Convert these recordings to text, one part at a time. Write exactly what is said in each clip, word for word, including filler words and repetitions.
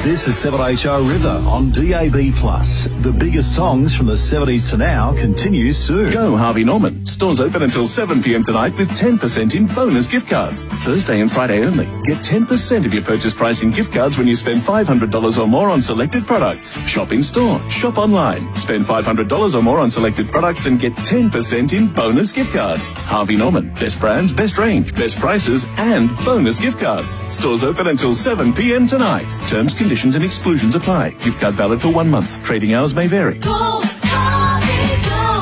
This is seven H O River on D A B plus. The biggest songs from the seventies to now continues soon. Go Harvey Norman. Stores open until seven p m tonight with ten percent in bonus gift cards. Thursday and Friday only. Get ten percent of your purchase price in gift cards when you spend five hundred dollars or more on selected products. Shop in store. Shop online. Spend five hundred dollars or more on selected products and get ten percent in bonus gift cards. Harvey Norman. Best brands, best range, best prices, and bonus gift cards. Stores open until seven p m tonight. Terms, conditions and exclusions apply. Gift card valid for one month. Trading hours may vary. Go, Harvey,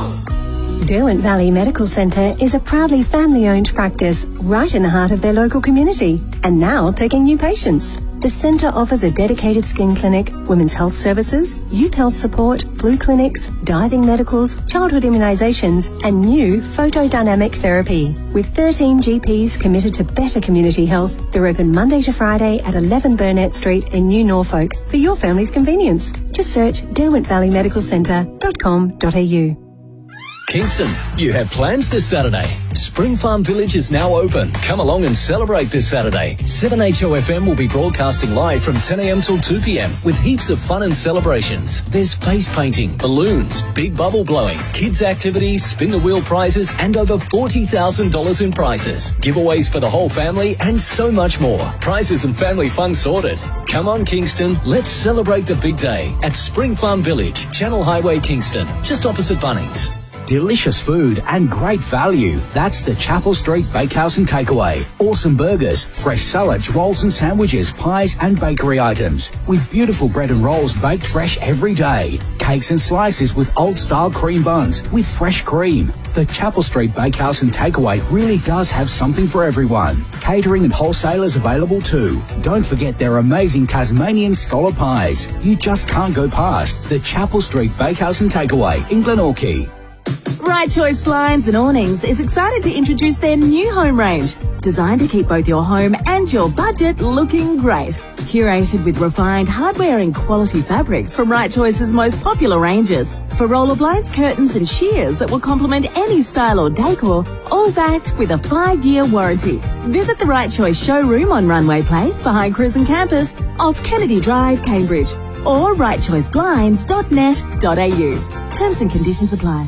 go. Derwent Valley Medical Centre is a proudly family-owned practice right in the heart of their local community, and now taking new patients. The centre offers a dedicated skin clinic, women's health services, youth health support, flu clinics, diving medicals, childhood immunisations and new photodynamic therapy. With thirteen G Ps committed to better community health, they're open Monday to Friday at eleven Burnett Street in New Norfolk for your family's convenience. Just search derwent valley medical centre dot com dot a u. Kingston, you have plans this Saturday. Spring Farm Village is now open. Come along and celebrate this Saturday. seven H O F M will be broadcasting live from ten a m till two p m with heaps of fun and celebrations. There's face painting, balloons, big bubble blowing, kids activities, spin the wheel prizes and over forty thousand dollars in prizes. Giveaways for the whole family and so much more. Prizes and family fun sorted. Come on Kingston, let's celebrate the big day at Spring Farm Village, Channel Highway Kingston, just opposite Bunnings. Delicious food and great value. That's the Chapel Street Bakehouse and Takeaway. Awesome burgers, fresh salads, rolls and sandwiches, pies and bakery items. With beautiful bread and rolls baked fresh every day. Cakes and slices with old-style cream buns with fresh cream. The Chapel Street Bakehouse and Takeaway really does have something for everyone. Catering and wholesalers available too. Don't forget their amazing Tasmanian scholar pies. You just can't go past the Chapel Street Bakehouse and Takeaway in Glenorchy. Right Choice Blinds and Awnings is excited to introduce their new home range, designed to keep both your home and your budget looking great. Curated with refined hardware and quality fabrics from Right Choice's most popular ranges. For roller blinds, curtains and shears that will complement any style or decor, all backed with a five-year warranty. Visit the Right Choice showroom on Runway Place behind Cruisin' Campus off Kennedy Drive, Cambridge, or right choice blinds dot net dot a u. Terms and conditions apply.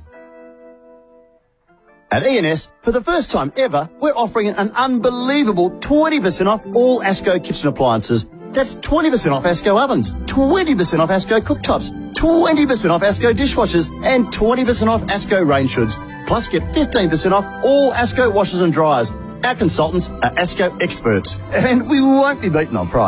At E and S, for the first time ever, we're offering an unbelievable twenty percent off all ASCO kitchen appliances. That's twenty percent off ASCO ovens, twenty percent off ASCO cooktops, twenty percent off ASCO dishwashers, and twenty percent off ASCO range hoods. Plus, get fifteen percent off all ASCO washers and dryers. Our consultants are ASCO experts, and we won't be beaten on price.